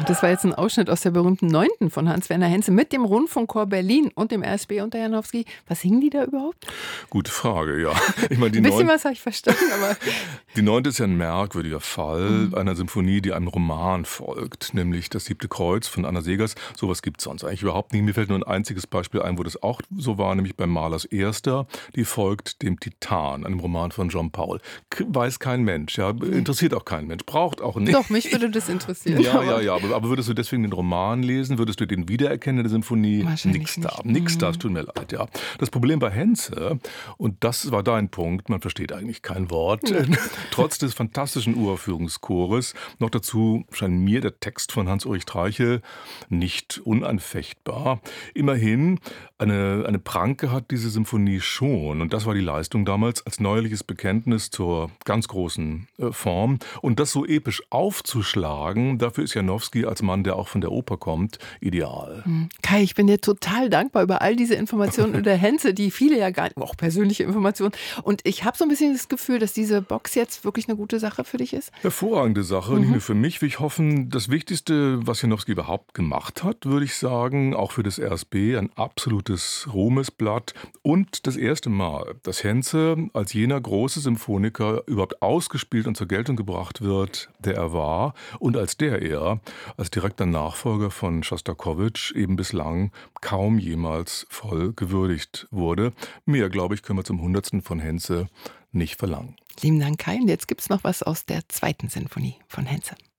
Das war jetzt ein Ausschnitt aus der berühmten Neunten von Hans-Werner Henze mit dem Rundfunkchor Berlin und dem RSB unter Janowski. Was singen die da überhaupt? Gute Frage, ja. Ich meine, Ein bisschen was habe ich verstanden, aber die Neunte ist ja ein merkwürdiger Fall einer Symphonie, die einem Roman folgt, nämlich Das 7. Kreuz von Anna Seghers. Sowas gibt es sonst eigentlich überhaupt nicht. Mir fällt nur ein einziges Beispiel ein, wo das auch so war, nämlich bei Mahlers Erster. Die folgt dem Titan, einem Roman von Jean Paul. Weiß kein Mensch, ja, interessiert auch kein Mensch, braucht auch nicht. doch, mich würde das interessieren. Ja, aber würdest du deswegen den Roman lesen? Würdest du den wiedererkennen in der Symphonie? Wahrscheinlich Nix da, es tut mir leid, ja. Das Problem bei Henze, und das war dein Punkt, man versteht eigentlich kein Wort, trotz des fantastischen Uraufführungschores. Noch dazu scheint mir der Text von Hans-Ulrich Treichel nicht unanfechtbar. Immerhin, eine Pranke hat diese Symphonie schon, und das war die Leistung damals als neuerliches Bekenntnis zur ganz großen Form. Und das so episch aufzuschlagen, dafür ist Janowski als Mann, der auch von der Oper kommt, ideal. Kai, ich bin dir total dankbar über all diese Informationen über Henze, die viele ja gar nicht, auch persönliche Informationen. Und ich habe so ein bisschen das Gefühl, dass diese Box jetzt wirklich eine gute Sache für dich ist. Hervorragende Sache, nicht nur für mich, wie ich hoffen. Das Wichtigste, was Janowski überhaupt gemacht hat, würde ich sagen, auch für das RSB, ein absolutes Ruhmesblatt. Und das erste Mal, dass Henze als jener große Symphoniker überhaupt ausgespielt und zur Geltung gebracht wird, der er war, und als er als direkter Nachfolger von Schostakowitsch eben bislang kaum jemals voll gewürdigt wurde. Mehr, glaube ich, können wir zum 100. von Henze nicht verlangen. Lieben Dank, Kai. Und jetzt gibt es noch was aus der zweiten Sinfonie von Henze.